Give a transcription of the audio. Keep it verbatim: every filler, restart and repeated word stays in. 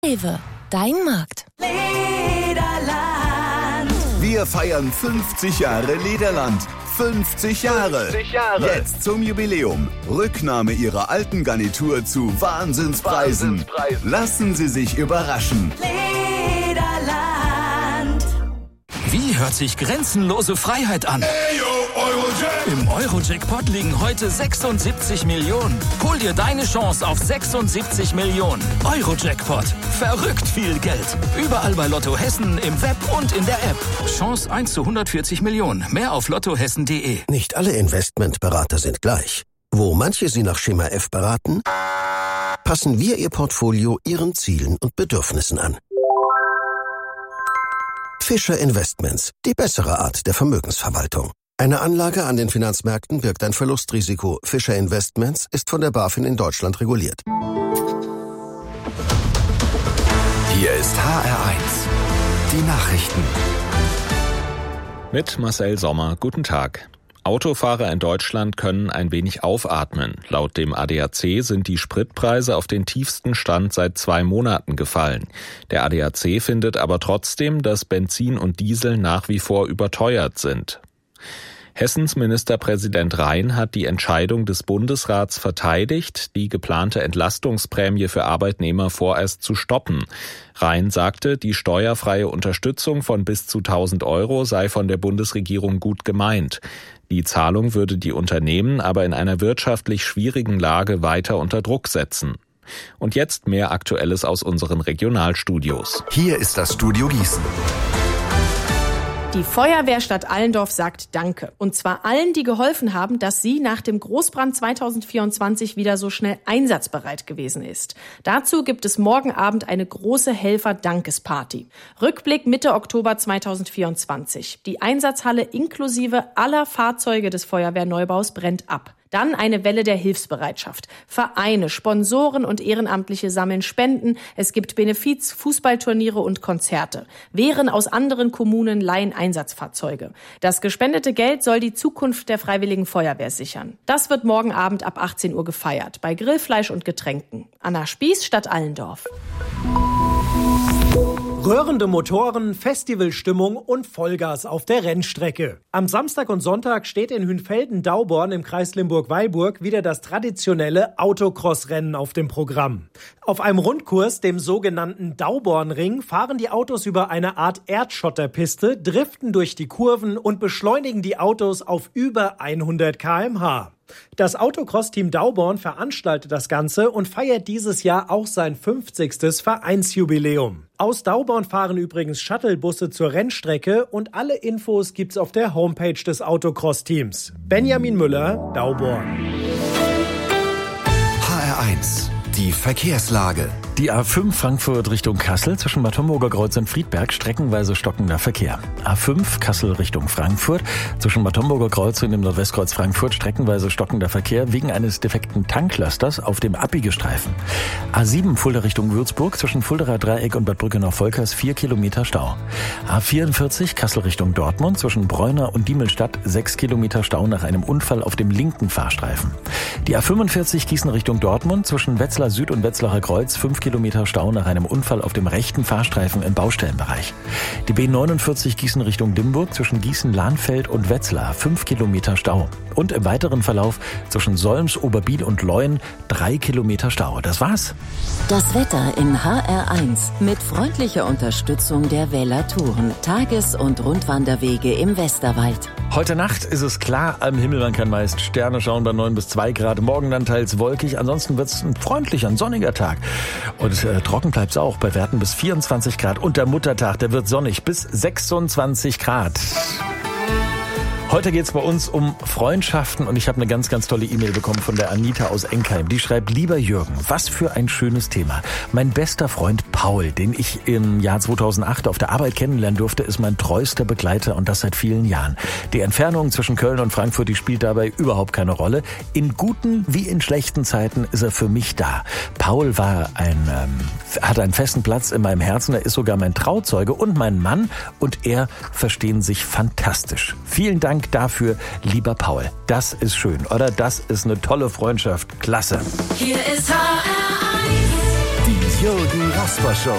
Rewe, dein Markt. Lederland. Wir feiern fünfzig Jahre Lederland. fünfzig Jahre. fünfzig Jahre. Jetzt zum Jubiläum. Rücknahme Ihrer alten Garnitur zu Wahnsinnspreisen. Wahnsinnspreisen. Lassen Sie sich überraschen. Lederland. Wie hört sich grenzenlose Freiheit an? Im Euro-Jackpot liegen heute sechsundsiebzig Millionen. Hol dir deine Chance auf sechsundsiebzig Millionen. Euro-Jackpot. Verrückt viel Geld. Überall bei Lotto Hessen, im Web und in der App. Chance eins zu hundertvierzig Millionen. Mehr auf lottohessen punkt de. Nicht alle Investmentberater sind gleich. Wo manche Sie nach Schema F beraten, passen wir Ihr Portfolio Ihren Zielen und Bedürfnissen an. Fischer Investments, die bessere Art der Vermögensverwaltung. Eine Anlage an den Finanzmärkten birgt ein Verlustrisiko. Fischer Investments ist von der BaFin in Deutschland reguliert. Hier ist H R eins. Die Nachrichten. Mit Marcel Sommer. Guten Tag. Autofahrer in Deutschland können ein wenig aufatmen. Laut dem A D A C sind die Spritpreise auf den tiefsten Stand seit zwei Monaten gefallen. Der A D A C findet aber trotzdem, dass Benzin und Diesel nach wie vor überteuert sind. Hessens Ministerpräsident Rhein hat die Entscheidung des Bundesrats verteidigt, die geplante Entlastungsprämie für Arbeitnehmer vorerst zu stoppen. Rhein sagte, die steuerfreie Unterstützung von bis zu tausend Euro sei von der Bundesregierung gut gemeint. Die Zahlung würde die Unternehmen aber in einer wirtschaftlich schwierigen Lage weiter unter Druck setzen. Und jetzt mehr Aktuelles aus unseren Regionalstudios. Hier ist das Studio Gießen. Die Feuerwehrstadt Allendorf sagt Danke. Und zwar allen, die geholfen haben, dass sie nach dem Großbrand zweitausendvierundzwanzig wieder so schnell einsatzbereit gewesen ist. Dazu gibt es morgen Abend eine große Helfer-Dankesparty. Rückblick Mitte Oktober zweitausendvierundzwanzig. Die Einsatzhalle inklusive aller Fahrzeuge des Feuerwehrneubaus brennt ab. Dann eine Welle der Hilfsbereitschaft. Vereine, Sponsoren und Ehrenamtliche sammeln Spenden. Es gibt Benefiz, Fußballturniere und Konzerte. Wehren aus anderen Kommunen leihen Einsatzfahrzeuge. Das gespendete Geld soll die Zukunft der Freiwilligen Feuerwehr sichern. Das wird morgen Abend ab achtzehn Uhr gefeiert. Bei Grillfleisch und Getränken. Anna Spieß, Stadt Allendorf. Röhrende Motoren, Festivalstimmung und Vollgas auf der Rennstrecke. Am Samstag und Sonntag steht in Hünfelden-Dauborn im Kreis Limburg-Weilburg wieder das traditionelle Autocross-Rennen auf dem Programm. Auf einem Rundkurs, dem sogenannten Daubornring, fahren die Autos über eine Art Erdschotterpiste, driften durch die Kurven und beschleunigen die Autos auf über hundert Kilometer pro Stunde. Das Autocross-Team Dauborn veranstaltet das Ganze und feiert dieses Jahr auch sein fünfzigstes Vereinsjubiläum. Aus Dauborn fahren übrigens Shuttlebusse zur Rennstrecke und alle Infos gibt's auf der Homepage des Autocross-Teams. Benjamin Müller, Dauborn. H R eins. Die Verkehrslage. Die A fünf Frankfurt Richtung Kassel zwischen Bad Homburger Kreuz und Friedberg streckenweise stockender Verkehr. A fünf Kassel Richtung Frankfurt zwischen Bad Homburger Kreuz und dem Nordwestkreuz Frankfurt streckenweise stockender Verkehr wegen eines defekten Tanklasters auf dem Abbiegestreifen. A sieben Fulda Richtung Würzburg zwischen Fuldaer Dreieck und Bad Brückenau-Volkers vier Kilometer Stau. A vierundvierzig Kassel Richtung Dortmund zwischen Bräuner und Diemelstadt sechs Kilometer Stau nach einem Unfall auf dem linken Fahrstreifen. Die A fünfundvierzig Gießen Richtung Dortmund zwischen Wetzlar Süd und Wetzlarer Kreuz fünf Kilometer Stau nach einem Unfall auf dem rechten Fahrstreifen im Baustellenbereich. Die B neunundvierzig Gießen Richtung Limburg zwischen Gießen-Lahnfeld und Wetzlar fünf Kilometer Stau. Und im weiteren Verlauf zwischen Solms, Oberbiet und Leuen drei Kilometer Stau. Das war's. Das Wetter in H R eins mit freundlicher Unterstützung der Wähler-Touren, Tages- und Rundwanderwege im Westerwald. Heute Nacht ist es klar am Himmel, man kann meist Sterne schauen bei neun bis zwei Grad. Morgen dann teils wolkig, ansonsten wird es ein freundlicher, ein sonniger Tag. Und äh, trocken bleibt es auch bei Werten bis vierundzwanzig Grad. Und der Muttertag, der wird sonnig bis sechsundzwanzig Grad. Heute geht's bei uns um Freundschaften und ich habe eine ganz, ganz tolle E-Mail bekommen von der Anita aus Enkheim. Die schreibt: Lieber Jürgen, was für ein schönes Thema. Mein bester Freund Paul, den ich im Jahr zweitausendacht auf der Arbeit kennenlernen durfte, ist mein treuster Begleiter und das seit vielen Jahren. Die Entfernung zwischen Köln und Frankfurt, die spielt dabei überhaupt keine Rolle. In guten wie in schlechten Zeiten ist er für mich da. Paul war ein, ähm, hat einen festen Platz in meinem Herzen. Er ist sogar mein Trauzeuge und mein Mann und er verstehen sich fantastisch. Vielen Dank dafür, lieber Paul. Das ist schön, oder? Das ist eine tolle Freundschaft. Klasse. Hier ist H R eins. Die Jürgen Rasper Show.